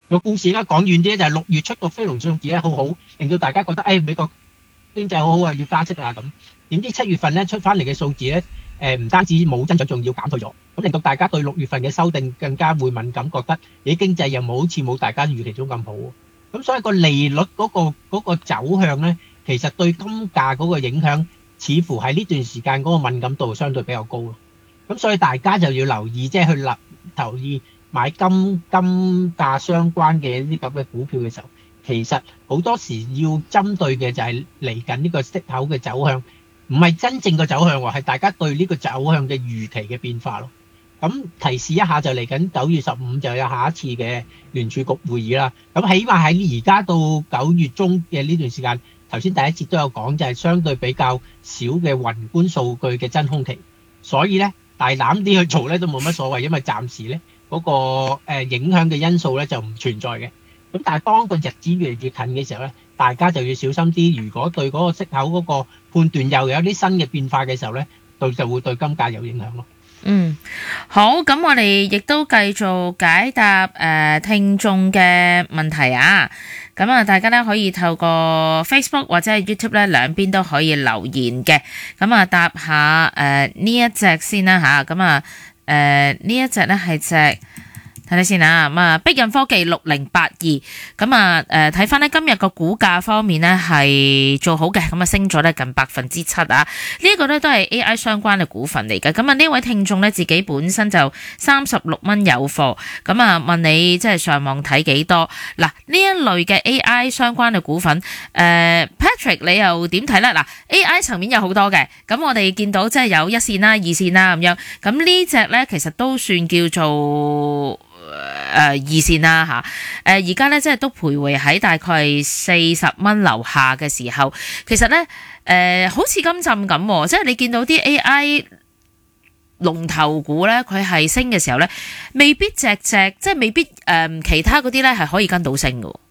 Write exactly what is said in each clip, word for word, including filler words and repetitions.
個故事咧講遠啲就係六月出個非農數字咧好好，令到大家覺得誒美國經濟好好啊，要加息啊咁。點知七月份咧出翻嚟嘅數字咧，誒唔單止冇增長，仲要減退咗，咁令到大家對六月份嘅修訂更加會敏感，覺得咦經濟又冇好似冇大家預期中咁好喎。咁所以個利率嗰個嗰個走向咧，其實對金價嗰個影響，似乎喺呢段時間嗰個敏感度相對比較高咯。咁所以大家就要留意，即係去留留意買金金價相關嘅呢啲咁嘅股票嘅時候，其實好多時要針對嘅就係嚟緊呢個息口嘅走向，唔係真正嘅走向喎，係大家對呢個走向嘅預期嘅變化咯。咁提示一下就嚟緊九月十五就有下一次嘅聯儲局會議啦。咁起碼喺而家到九月中嘅呢段時間，頭先第一節都有講，就係相對比較少嘅宏觀數據嘅真空期，所以咧大膽啲去做咧都冇乜所謂，因為暫時咧嗰個誒影響嘅因素咧就唔存在嘅。咁但係當個日子越嚟越近嘅時候咧，大家就要小心啲。如果對嗰個息口嗰個判斷又有啲新嘅變化嘅時候咧，對就會對金價有影響咯。 嗯，好，咁我哋亦都繼續解答誒、呃、聽眾嘅問題啊。咁啊，大家咧可以透過 Facebook 或者係 YouTube 咧兩邊都可以留言嘅。咁啊，答下誒呢一隻先啦吓。咁啊，誒呢一隻咧係隻。睇睇先啊，咁啊，碧印科技六零八二，咁啊，誒睇翻咧今日個股價方面咧係做好嘅，咁啊升咗咧近百分之七啊，呢一個咧都係 A I 相關嘅股份嚟嘅，咁啊呢位聽眾咧自己本身就三十六蚊有貨，咁啊問你即係上網睇幾多？嗱呢一類嘅 A I 相關嘅股份，誒、呃、Patrick 你又點睇咧？嗱 A I 層面有好多嘅，咁我哋見到即係有一線啦、二線啦咁樣，咁呢隻咧其實都算叫做。誒、呃、二線啦嚇，誒而家咧即係都徘徊喺大概四十蚊樓下嘅時候，其實咧誒、呃、好似今陣咁，即係你見到啲 A I 龍頭股咧，佢係升嘅時候咧，未必隻隻即係未必誒、呃、其他嗰啲咧係可以跟到升嘅。誒、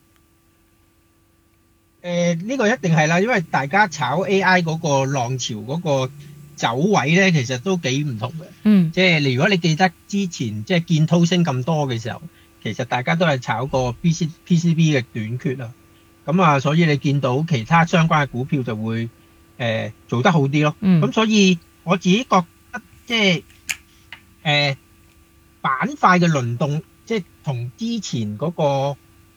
呃、呢、這個一定係啦，因為大家炒 A I 嗰個浪潮嗰、那個。走位咧，其實都幾唔同嘅。嗯，即係你如果你記得之前即係建滔升咁多嘅時候，其實大家都係炒個 P C P C B 嘅短缺啊。咁啊，所以你見到其他相關嘅股票就會誒、呃、做得好啲咯。嗯，咁所以我自己覺得即係誒、呃、板塊嘅輪動，即係同之前嗰、那個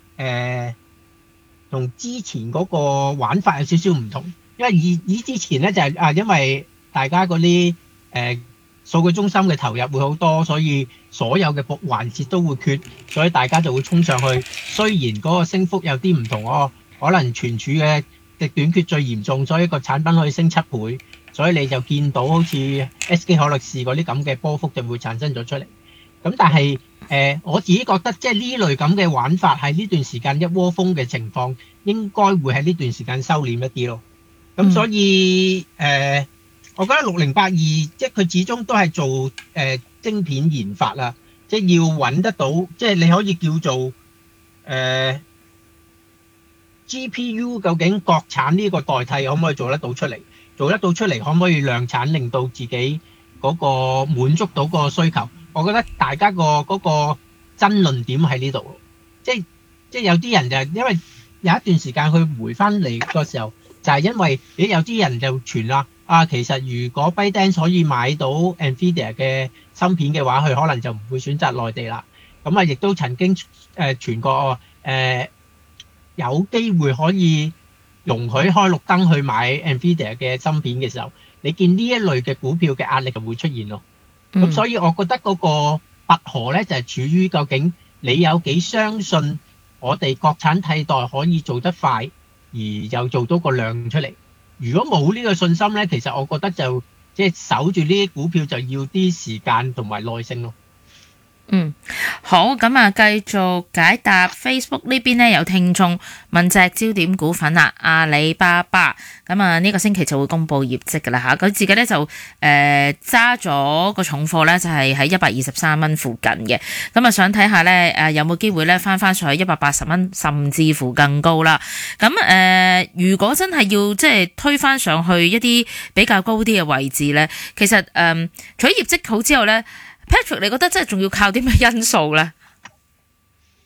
同、呃、之前嗰個玩法有少少唔同，因為以以之前咧就係、是、啊，因為大家嗰啲誒數據中心嘅投入會好多，所以所有嘅環節都會缺，所以大家就會衝上去。雖然嗰個升幅有啲唔同哦，可能存儲嘅嘅短缺最嚴重，所以個產品可以升七倍，所以你就見到好似 S K 可樂士嗰啲咁嘅波幅就會產生咗出嚟。咁但係誒、呃，我自己覺得即係呢類咁嘅玩法喺呢段時間一窩蜂嘅情況，應該會喺呢段時間收斂一啲咯。咁所以誒。嗯呃我覺得六零八二即係佢始終都係做誒、呃、晶片研發啦，即係要揾得到，即係你可以叫做誒、呃、G P U 究竟國產呢個代替可唔可以做得到出嚟？做得到出嚟可唔可以量產，令到自己嗰個滿足到個需求？我覺得大家個嗰個爭論點喺呢度，即係即係有啲人就係因為有一段時間佢回翻嚟個時候，就係、是、因為咦有啲人就傳啦。啊，其實如果 ByteDance 可以買到 Nvidia 嘅芯片嘅話，佢可能就唔會選擇內地啦。咁啊，亦都曾經誒傳過誒有機會可以容許開綠燈去買 Nvidia 嘅芯片嘅時候，你見呢一類嘅股票嘅壓力就會出現咯。咁、嗯、所以我覺得嗰個拔河咧就係、是、處於究竟你有幾相信我哋國產替代可以做得快，而又做到個量出嚟。如果冇呢個信心咧，其實我覺得就即係守住呢啲股票就要啲時間同埋耐性咯。 嗯，好，咁啊，繼續解答 Facebook 呢邊呢，有聽眾問隻焦點股份啦，阿里巴巴，咁啊呢個星期就會公布業績噶啦吓，佢自己咧就誒揸咗個重貨咧，就係喺一百二十三蚊附近嘅，咁啊想睇下咧誒有冇機會咧翻翻上去一百八十蚊，甚至乎更高啦。咁誒、呃、如果真係要即係推翻上去一啲比較高啲嘅位置咧，其實誒、呃、除咗業績好之後咧，Patrick，你覺得真係仲要靠啲咩因素咧？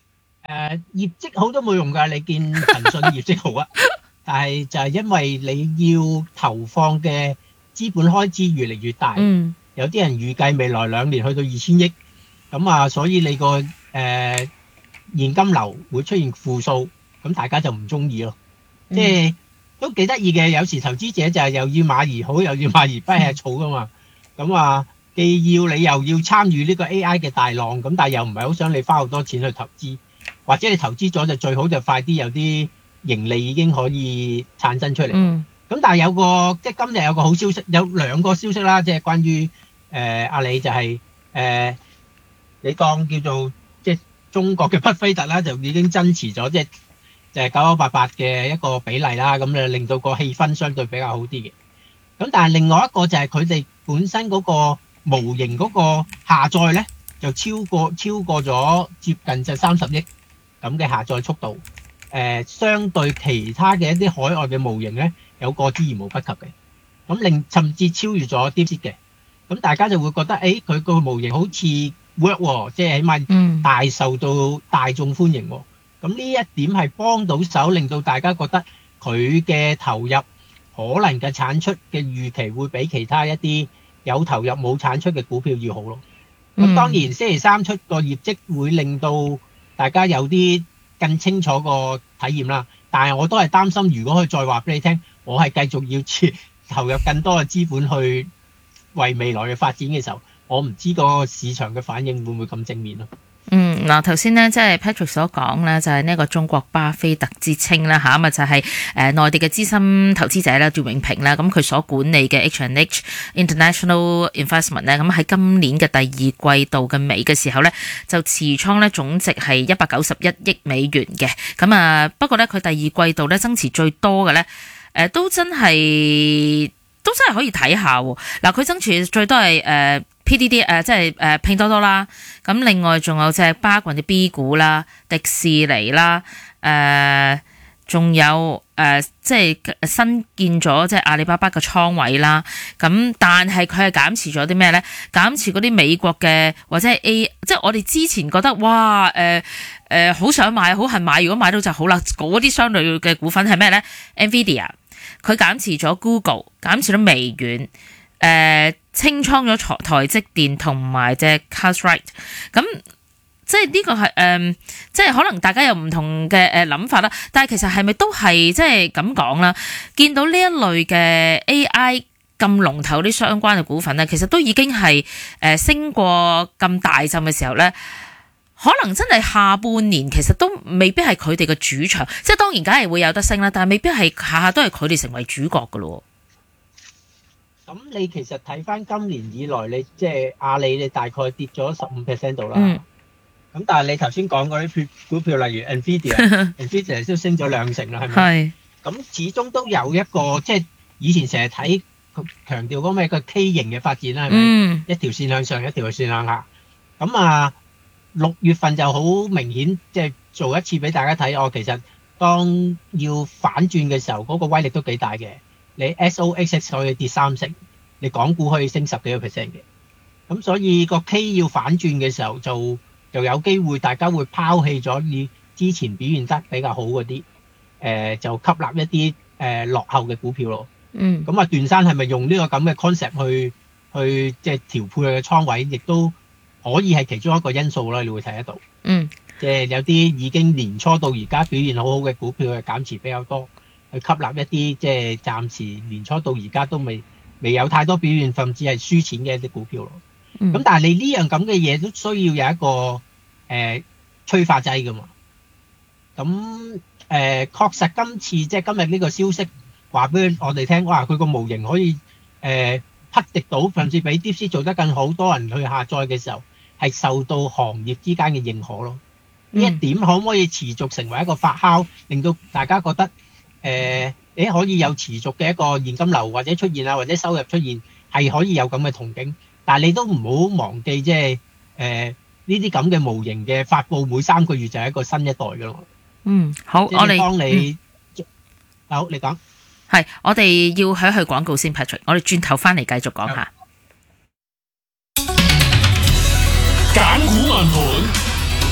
誒業績好都冇用㗎，你見騰訊業績好啊，但係就係因為你要投放嘅資本開支越嚟越大， 嗯， 有啲人預計未來兩年去到二千億，咁啊，所以你個誒、呃、現金流會出現負數，咁大家就唔中意咯。 嗯、 即係都幾得意嘅，有時投資者就係又要馬兒好，又要馬兒不吃草㗎嘛。咁啊，既要你又要參與呢個 A I 嘅大浪，咁但係又唔係好想你花好多錢去投資，或者你投資咗就最好就快啲有啲盈利已經可以產生出嚟。 嗯。 咁但係有個即係今日有個好消息，有兩個消息啦，即係關於誒阿里就係、是、誒、呃、你當叫做即係中國嘅巴菲特啦，就已經增持咗即係就係九九八八嘅一個比例啦，咁就令到個氣氛相對比較好啲嘅。咁但係另外一個就係佢哋本身嗰個模型嗰個下載咧，就超過超過咗接近就三十億咁嘅下載速度。誒、呃、相對其他嘅一啲海外嘅模型咧，有過之而無不及嘅，咁令甚至超越咗 DeepSeek 嘅，咁大家就會覺得誒佢個模型好似 work 喎，即係起碼大受到大眾歡迎喎。咁呢一點係幫到手，令到大家覺得佢嘅投入可能嘅產出嘅預期會比其他一啲有投入冇產出嘅股票要好咯。咁當然星期三出個業績會令到大家有啲更清楚個體驗啦，但係我都係擔心，如果佢再話俾你聽，我係繼續要投入更多嘅資本去為未來嘅發展嘅時候，我唔知個市場嘅反應會唔會咁正面咯。 嗯，嗱頭先咧，即係 Patrick 所講咧，就係呢一個中國巴菲特之稱啦嚇，咁啊就係誒內地嘅資深投資者啦，趙永平啦，咁佢所管理嘅 H and H International Investment 咧，咁喺今年嘅第二季度嘅尾嘅時候咧，就持倉咧總值係一百九十一億美元嘅，咁啊不過咧佢第二季度咧增持最多嘅咧，誒都真係都真係可以睇下喎。嗱佢增持最多係誒。呃 P D D 誒、呃、即係誒、呃、拼多多啦，咁另外仲有隻巴郡嘅 B 股啦、迪士尼啦，誒、呃、仲有誒、呃、即係新建咗即係阿里巴巴嘅倉位啦，咁但係佢係減持咗啲咩咧？減持嗰啲美國嘅或者係 A， 即係我哋之前覺得哇誒誒好想買好恨買，如果買到就好啦，嗰啲相類嘅股份係咩咧 ？Nvidia 佢減持咗 Google， 減持咗微軟。誒、呃、清倉咗台台積電同埋隻 Cartwright， 咁即係呢個係誒、呃，即係可能大家有唔同嘅誒諗法啦。但係其實係咪都係即係咁講啦？見到呢一類嘅 A I 咁龍頭啲相關嘅股份咧，其實都已經係誒、呃、升過咁大陣嘅時候咧，可能真係下半年其實都未必係佢哋嘅主場。即係當然梗係會有得升啦，但係未必係下下都係佢哋成為主角噶咯。 咁你其實睇翻今年以來，你即係阿里，你大概跌咗十五 percent 度啦。咁、嗯、但係你頭先講嗰啲股票，例如 Nvidia，Nvidia 都升咗兩成啦，係咪？係。咁始終都有一個即係以前成日睇強調嗰咩個 K 型嘅發展啦，係咪？嗯。一條線向上，一條線向下。咁啊，六月份就好明顯，即係做一次俾大家睇。我其實當要反轉嘅時候，嗰個威力都幾大嘅。你 S O X X 可以跌三成，你港股可以升十幾個 percent 嘅，咁所以個 K 要反轉嘅時候就就有機會大家會拋棄咗你之前表現得比較好嗰啲，誒、呃、就吸納一啲誒、呃、落後嘅股票咯。嗯，咁啊段生係咪用呢個咁嘅 concept 去去即係調配佢嘅倉位，亦都可以係其中一個因素啦，你會睇得到。嗯，即係有啲已經年初到而家表現好好嘅股票嘅減持比較多。去吸納一啲即係暫時年初到而家都未未有太多表現，甚至係輸錢嘅一啲股票咯。咁、嗯、但係你呢樣咁嘅嘢都需要有一個誒、呃、催化劑噶嘛。咁誒、呃、確實今次即係今日呢個消息話俾我哋聽，哇！佢個模型可以誒匹敵到，甚至比 DeepSeek 做得更好，多人去下載嘅時候係受到行業之間嘅認可咯。呢、嗯、一點可唔可以持續成為一個發酵，令到大家覺得？誒、呃，你可以有持續嘅一個現金流或者出現啊，或者收入出現係可以有咁嘅憧憬，但係你都唔好忘記，即係誒呢啲咁嘅模型嘅發佈，每三個月就係一個新一代噶咯。嗯，好，我哋當你、嗯、好，你講係，我哋要去去廣告先 Patrick，我哋轉頭翻嚟繼續講下。